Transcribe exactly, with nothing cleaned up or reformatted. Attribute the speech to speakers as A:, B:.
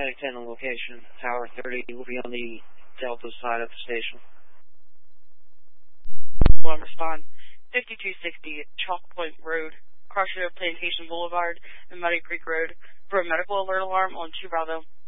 A: Paramedic ten on location. Tower thirty will be on the Delta side of the station.
B: One respond. fifty-two sixty Chalk Point Road, Crossroad Plantation Boulevard, and Muddy Creek Road for a medical alert alarm on two Bravo.